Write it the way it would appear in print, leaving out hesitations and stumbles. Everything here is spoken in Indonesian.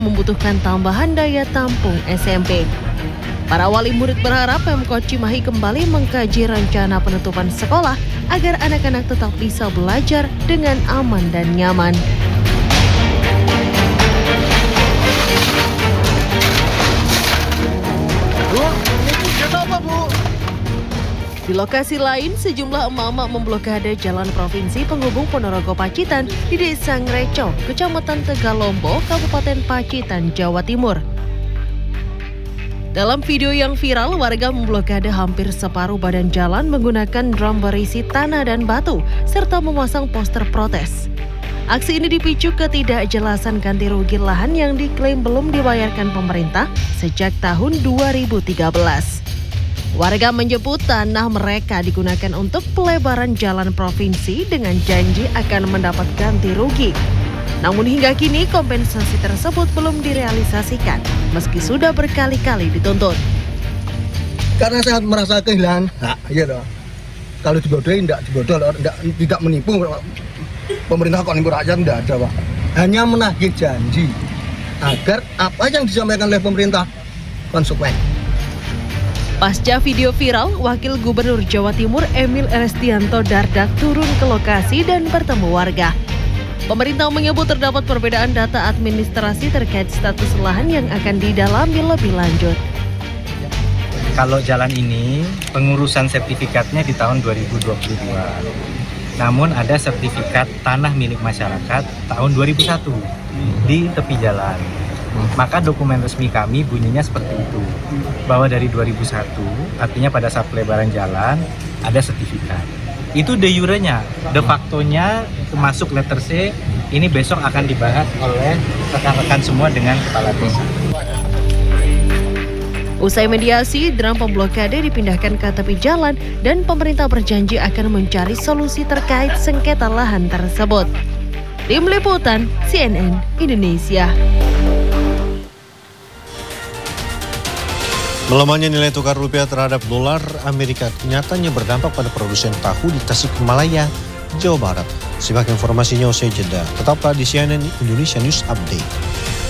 membutuhkan tambahan daya tampung SMP. Para wali murid berharap Pemkot Cimahi kembali mengkaji rencana penutupan sekolah agar anak-anak tetap bisa belajar dengan aman dan nyaman. Bu, ini kenapa, Bu? Di lokasi lain, sejumlah emak-emak memblokade jalan provinsi penghubung Ponorogo Pacitan di Desa Ngreco, Kecamatan Tegalombo, Kabupaten Pacitan, Jawa Timur. Dalam video yang viral, warga memblokade hampir separuh badan jalan menggunakan drum berisi tanah dan batu, serta memasang poster protes. Aksi ini dipicu ketidakjelasan ganti rugi lahan yang diklaim belum dibayarkan pemerintah sejak tahun 2013. Warga menyebut tanah mereka digunakan untuk pelebaran jalan provinsi dengan janji akan mendapat ganti rugi. Namun hingga kini kompensasi tersebut belum direalisasikan meski sudah berkali-kali dituntut. Karena saya merasa kehilangan hak, ya dong. Kalau dibodohi, tidak menipu. Pemerintah kok nipu rakyat, tidak ada, Pak. Hanya menagih janji agar apa yang disampaikan oleh pemerintah konsekuen. Pasca video viral, Wakil Gubernur Jawa Timur Emil Elestianto Dardak turun ke lokasi dan bertemu warga. Pemerintah menyebut terdapat perbedaan data administrasi terkait status lahan yang akan didalami lebih lanjut. Kalau jalan ini, pengurusan sertifikatnya di tahun 2022. Namun ada sertifikat tanah milik masyarakat tahun 2001 di tepi jalan. Maka dokumen resmi kami bunyinya seperti itu, bahwa dari 2001 artinya pada saat pelebaran jalan ada sertifikat. Itu de jure-nya, de facto-nya termasuk letter C, ini besok akan dibahas oleh rekan-rekan semua dengan kepala desa. Usai mediasi, drum pemblokade dipindahkan ke tepi jalan dan pemerintah berjanji akan mencari solusi terkait sengketa lahan tersebut. Tim Liputan CNN Indonesia. Melemahnya nilai tukar rupiah terhadap dolar Amerika nyatanya berdampak pada produsen tahu di Tasikmalaya, Jawa Barat. Simak informasinya usai jeda. Tetaplah di CNN Indonesia News Update.